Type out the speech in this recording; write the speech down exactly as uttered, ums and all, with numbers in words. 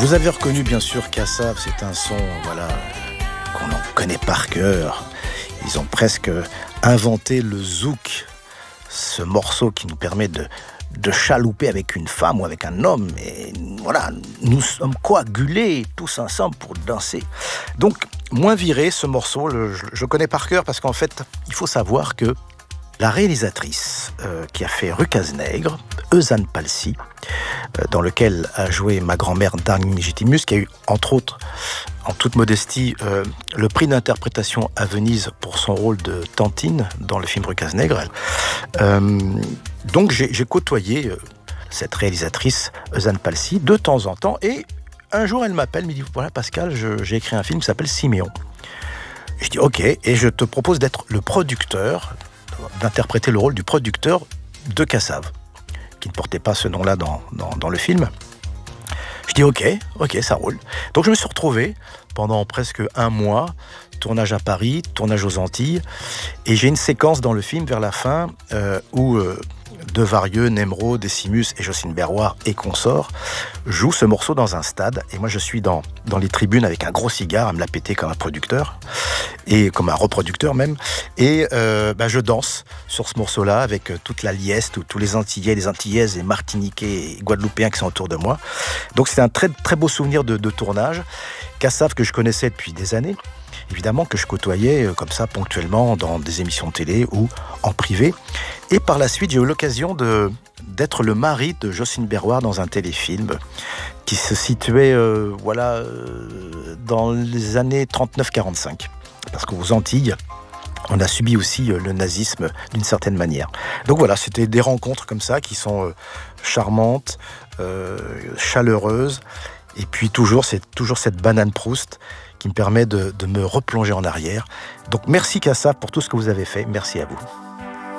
Vous avez reconnu bien sûr Kassav, c'est un son voilà, qu'on en connaît par cœur. Ils ont presque inventé le zouk, ce morceau qui nous permet de, de chalouper avec une femme ou avec un homme. Et voilà, nous sommes coagulés tous ensemble pour danser. Donc, moins viré, ce morceau, le, je, je connais par cœur parce qu'en fait, il faut savoir que la réalisatrice euh, qui a fait Rucaznègre, Eusanne Palsy, euh, dans lequel a joué ma grand-mère Darling Legitimus, qui a eu, entre autres, en toute modestie, euh, le prix d'interprétation à Venise pour son rôle de Tantine dans le film Rucaznègre. Euh, donc j'ai, j'ai côtoyé euh, cette réalisatrice, Eusanne Palsy, de temps en temps, et un jour elle m'appelle, me dit, voilà Pascal, je, j'ai écrit un film qui s'appelle Siméon. Je dis ok, et je te propose d'être le producteur, d'interpréter le rôle du producteur de Kassav, qui ne portait pas ce nom-là dans, dans, dans le film. Je dis ok, ok, ça roule. Donc je me suis retrouvé pendant presque un mois, tournage à Paris, tournage aux Antilles, et j'ai une séquence dans le film vers la fin euh, où euh, Devarieux, Nemrod, Décimus et Jocelyne Berroir et consorts jouent ce morceau dans un stade, et moi je suis dans, dans les tribunes avec un gros cigare à me la péter comme un producteur, et comme un reproducteur même, et euh, bah, je danse sur ce morceau-là avec euh, toute la liesse, tout, tous les Antillais, les Antillaises, les Martiniquais et Guadeloupéens qui sont autour de moi. Donc c'est un très, très beau souvenir de, de tournage. Kassav que je connaissais depuis des années, évidemment que je côtoyais euh, comme ça ponctuellement dans des émissions de télé ou en privé. Et par la suite, j'ai eu l'occasion de, d'être le mari de Jocelyne Berroir dans un téléfilm qui se situait euh, voilà, euh, dans les années trente-neuf quarante-cinq. Parce qu'aux Antilles, on a subi aussi le nazisme d'une certaine manière. Donc voilà, c'était des rencontres comme ça qui sont euh, charmantes, euh, chaleureuses, et puis toujours, c'est toujours cette banane Proust qui me permet de, de me replonger en arrière. Donc merci Kassav pour tout ce que vous avez fait, merci à vous.